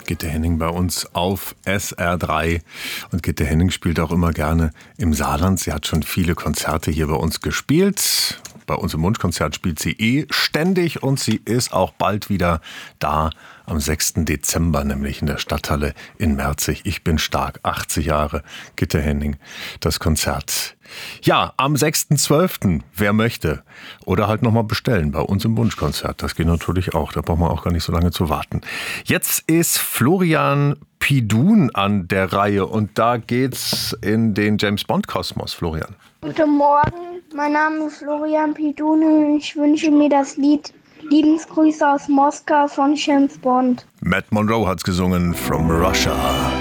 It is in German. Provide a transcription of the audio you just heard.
Gitte Henning bei uns auf SR3. Und Gitte Henning spielt auch immer gerne im Saarland. Sie hat schon viele Konzerte hier bei uns gespielt. Bei uns im Wunschkonzert spielt sie ständig und sie ist auch bald wieder da am 6. Dezember, nämlich in der Stadthalle in Merzig. Ich bin stark, 80 Jahre, Gitte Henning, das Konzert. Ja, am 6.12., wer möchte. Oder halt nochmal bestellen bei uns im Wunschkonzert. Das geht natürlich auch, da braucht man auch gar nicht so lange zu warten. Jetzt ist Florian Pidun an der Reihe und da geht's in den James-Bond-Kosmos. Florian. Guten Morgen, mein Name ist Florian Pidun und ich wünsche mir das Lied Liebensgrüße aus Moskau von James Bond. Matt Monro hat's gesungen, From Russia.